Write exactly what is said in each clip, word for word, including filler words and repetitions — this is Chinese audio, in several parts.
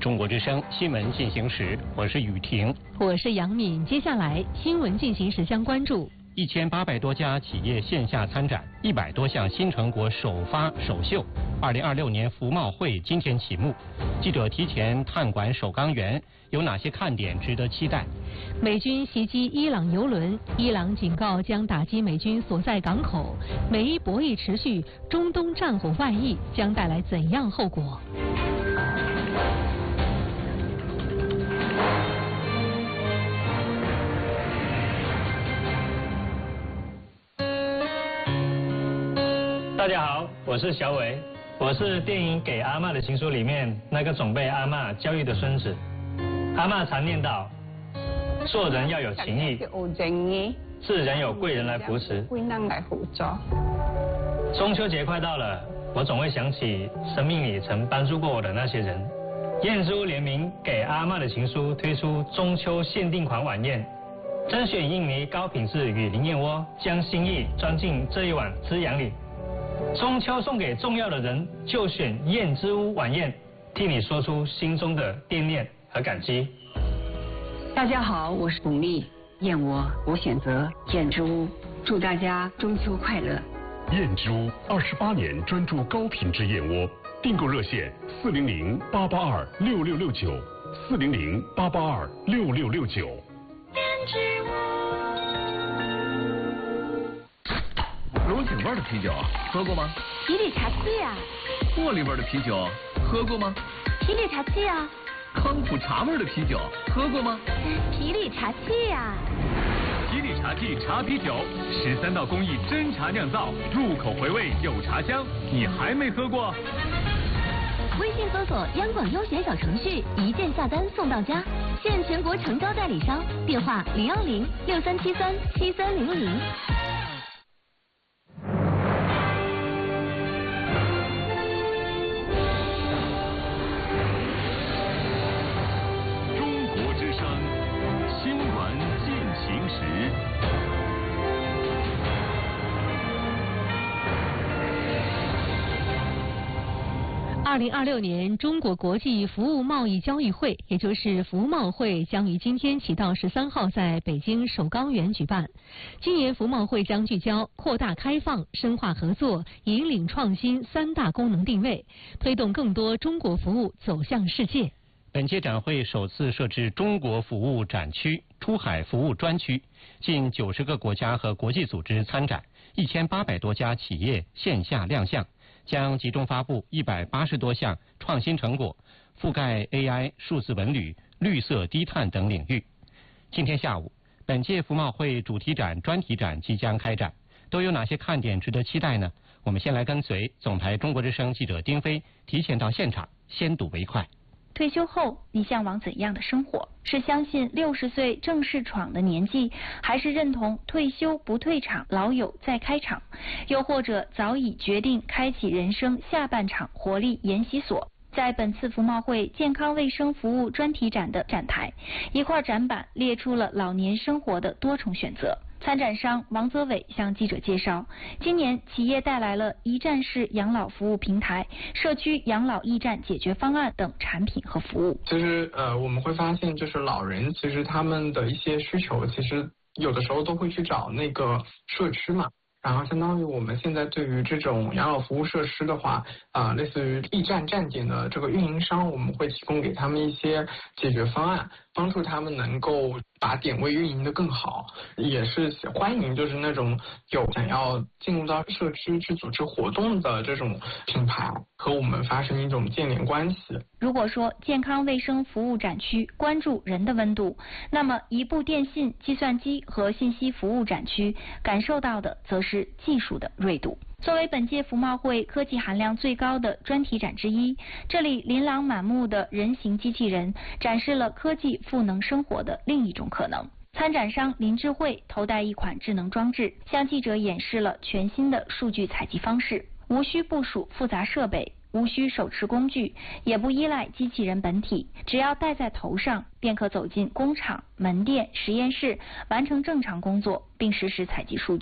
中国之声新闻进行时，我是雨婷， 我是杨敏。接下来新闻进行时将关注一千八百多家企业线下参展，一百多项新成果首发首秀。二零二六年服贸会今天启幕，记者提前探馆首钢园，有哪些看点值得期待？ 美军袭击伊朗油轮，伊朗警告将打击美军所在港口。美伊博弈持续，中东战火外溢将带来怎样后果？ 大家好，我是小伟，我是电影《给阿嬷的情书》里面那个总被阿嬷教育的孙子。阿嬷常念叨，做人要有情义，是人有贵人来扶持。中秋节快到了，我总会想起生命里曾帮助过我的那些人。燕珠联名《给阿嬷的情书》推出中秋限定款晚宴，甄选印尼高品质雨林燕窝，将心意装进这一碗滋养里。中秋送给重要的人，就选燕之屋晚宴，替你说出心中的惦念和感激。 大家好，我是巩俐，燕窝我选择燕之屋，祝大家中秋快乐。 燕之屋二十八年专注高品质燕窝，订购热线四零零八八二六六六九，四零零八八二六六六九。 燕之屋。 龙井味的啤酒喝过吗？ 皮里茶气啊。 茉莉味的啤酒喝过吗？ 皮里茶气啊。 康普茶味的啤酒喝过吗？ 皮里茶气啊。 皮里茶气茶啤酒，十三道工艺真茶酿造，入口回味有茶香，你还没喝过？ 微信搜索央广优选小程序，一键下单送到家，现全国诚招代理商，电话零二零六三七三七三零零。 二零二六年中国国际服务贸易交易会，也就是服贸会，将于今天起到十三号在北京首钢园举办。今年服贸会将聚焦扩大开放、深化合作、引领创新三大功能定位，推动更多中国服务走向世界。 本届展会首次设置中国服务展区、出海服务专区，近九十个国家和国际组织参展，一千八百多家企业线下亮相。将集中发布一百八十多项创新成果，覆盖 A I、数字文旅、绿色低碳等领域。今天下午，本届服贸会主题展、专题展即将开展，都有哪些看点值得期待呢？我们先来跟随总台中国之声记者丁飞提前到现场，先睹为快。 退休后，你向往怎样的生活？是相信六十岁正式闯的年纪，还是认同退休不退场，老友再开场？又或者早已决定开启人生下半场活力研习所？在本次服贸会健康卫生服务专题展的展台，一块展板列出了老年生活的多重选择。参展商王泽伟向记者介绍，今年企业带来了一站式养老服务平台、社区养老驿站解决方案等产品和服务。 其实呃，我们会发现，就是老人其实他们的一些需求，其实有的时候都会去找那个社区嘛。然后相当于我们现在对于这种养老服务设施的话，啊、呃，类似于驿站站点的这个运营商，我们会提供给他们一些解决方案，帮助他们能够把点位运营的更好，也是欢迎就是那种有想要进入到社区去组织活动的这种品牌和我们发生一种建联关系。 如果说健康卫生服务展区关注人的温度，那么移步电信、计算机和信息服务展区感受到的则是技术的锐度。作为本届服贸会科技含量最高的专题展之一，这里琳琅满目的人形机器人展示了科技赋能生活的另一种可能。参展商林智慧头戴一款智能装置，向记者演示了全新的数据采集方式，无需部署复杂设备，无需手持工具，也不依赖机器人本体，只要戴在头上，便可走进工厂、门店、实验室，完成正常工作，并实时采集数据。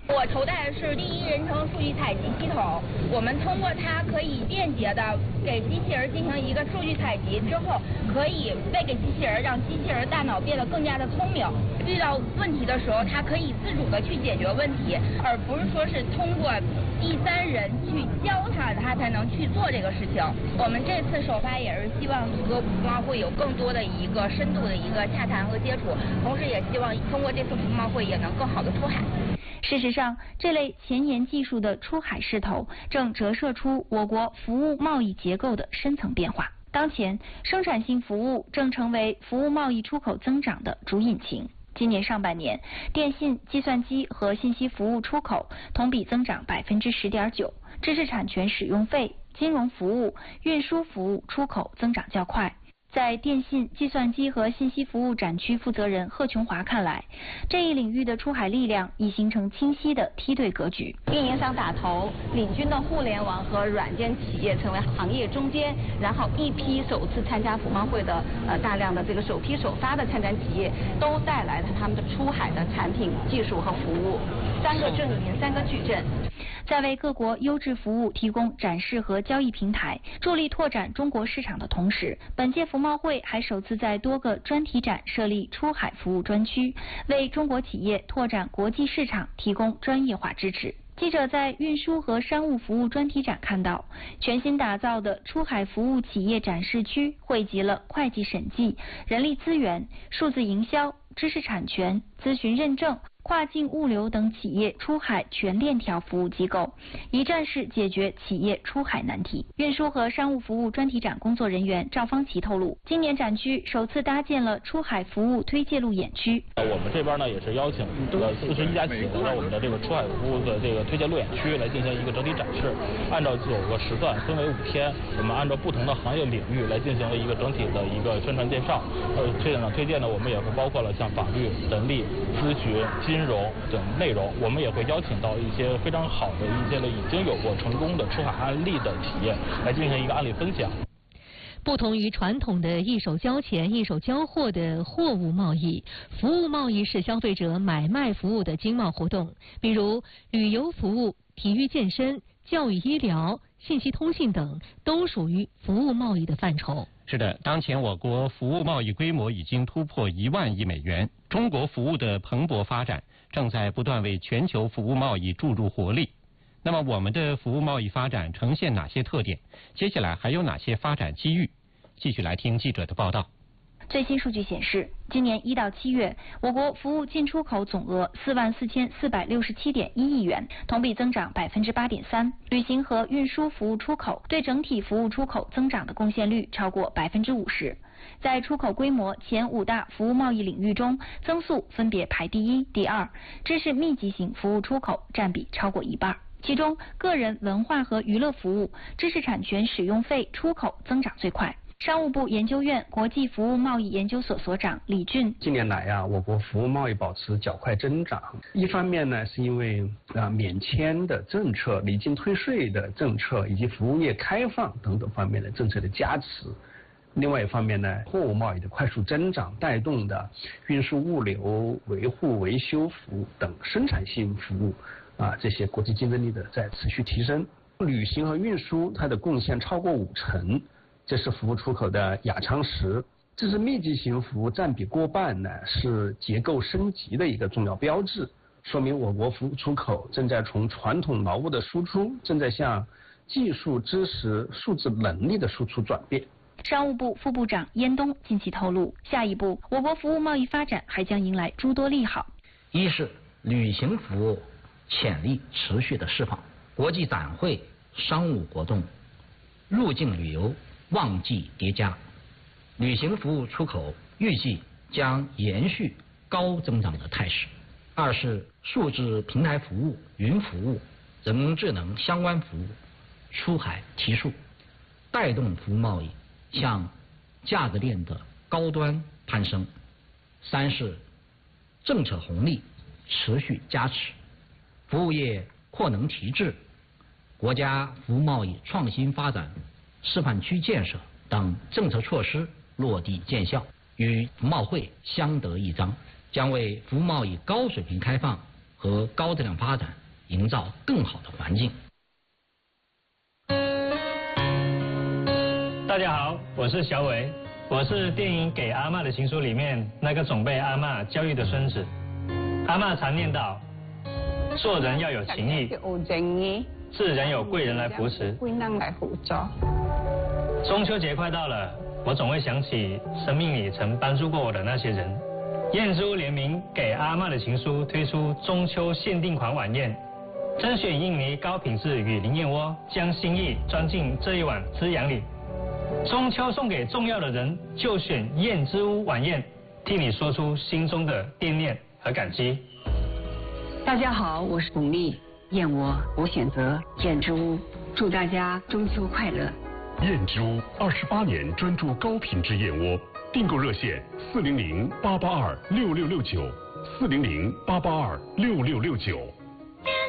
我筹带的是第一人称数据采集系统，我们通过它可以便捷的给机器人进行一个数据采集之后，可以喂给机器人，让机器人大脑变得更加的聪明。遇到问题的时候，它可以自主的去解决问题，而不是说是通过第三人去教它，它才能去做这个事情。我们这次首发也是希望和服贸会有更多的一个深度的一个洽谈和接触，同时也希望通过这次服贸会也能更好的出海。 事实上，这类前沿技术的出海势头正折射出我国服务贸易结构的深层变化。当前，生产性服务正成为服务贸易出口增长的主引擎。今年上半年，电信、计算机和信息服务出口同比增长百分之十点九，知识产权使用费、金融服务、运输服务出口增长较快。在电信、计算机和信息服务展区负责人贺琼华看来，这一领域的出海力量已形成清晰的梯队格局。 运营商打头，领军的互联网和软件企业成为行业中坚，然后一批首次参加服贸会的呃大量的这个首批首发的参展企业，都带来了他们的出海的产品、技术和服务，三个阵营，三个矩阵。 在为各国优质服务提供展示和交易平台，助力拓展中国市场的同时，本届服贸会还首次在多个专题展设立出海服务专区，为中国企业拓展国际市场提供专业化支持。记者在运输和商务服务专题展看到，全新打造的出海服务企业展示区汇集了会计审计、人力资源、数字营销、知识产权、咨询认证、跨境物流等企业出海全链条服务机构，一站式解决企业出海难题。运输和商务服务专题展工作人员赵方奇透露，今年展区首次搭建了出海服务推介路演区。 我们这边呢也是邀请了四十一家企业来到我们的这个出海服务的这个推介路演区来进行一个整体展示。按照九个时段，分为五天，我们按照不同的行业领域来进行了一个整体的一个宣传介绍。呃，推展推荐呢，我们也会包括了像法律、人力、咨询、金融等内容，我们也会邀请到一些非常好的一些的已经有过成功的出海案例的企业来进行一个案例分享。 不同于传统的一手交钱一手交货的货物贸易，服务贸易是消费者买卖服务的经贸活动，比如旅游服务、体育健身、教育医疗、信息通信等都属于服务贸易的范畴。 是的，当前我国服务贸易规模已经突破一万亿美元，中国服务的蓬勃发展正在不断为全球服务贸易注入活力。那么我们的服务贸易发展呈现哪些特点？接下来还有哪些发展机遇？继续来听记者的报道。 最新数据显示，今年一到七月，我国服务进出口总额四万四千四百六十七点一亿元，同比增长百分之八点三。旅行和运输服务出口对整体服务出口增长的贡献率超过百分之五十。在出口规模前五大服务贸易领域中，增速分别排第一、第二，知识密集型服务出口占比超过一半。其中，个人文化和娱乐服务、知识产权使用费出口增长最快。商务部研究院国际服务贸易研究所所长李俊： 近年来啊，我国服务贸易保持较快增长。一方面呢，是因为啊免签的政策、离境退税的政策以及服务业开放等等方面的政策的加持。另外一方面呢，货物贸易的快速增长带动的运输、物流、维护、维修服务等生产性服务啊这些国际竞争力的在持续提升。旅行和运输它的贡献超过五成。这是服务出口的亚昌石，这是密集型服务占比过半呢，是结构升级的一个重要标志，说明我国服务出口正在从传统劳务的输出，正在向技术、知识、数字能力的输出转变。 商务部副部长燕东近期透露，下一步我国服务贸易发展还将迎来诸多利好。 一是旅行服务潜力持续的释放，国际展会、商务活动、入境旅游旺季叠加，旅行服务出口预计将延续高增长的态势。二是数字平台服务、云服务、人工智能相关服务出海提速，带动服务贸易向价值链的高端攀升。三是政策红利持续加持，服务业扩能提质，国家服务贸易创新发展示范区建设等政策措施落地见效，与服贸会相得益彰，将为服务贸易高水平开放和高质量发展营造更好的环境。 大家好，我是小伟，我是电影《给阿嬷的情书》里面那个总被阿嬷教育的孙子。阿嬷常念叨，做人要有情义，自然有贵人来扶持。中秋节快到了，我总会想起生命里曾帮助过我的那些人。燕之屋联名《给阿嬷的情书》推出中秋限定款晚宴，甄选印尼高品质雨林燕窝，将心意装进这一碗滋养里。中秋送给重要的人，就选燕之屋晚宴，替你说出心中的惦念和感激。 大家好，我是巩俐，燕窝我选择燕之屋，祝大家中秋快乐。 燕之屋二十八年专注高品质燕窝，订购热线四零零八八二六六六九，四零零八八二六六六九。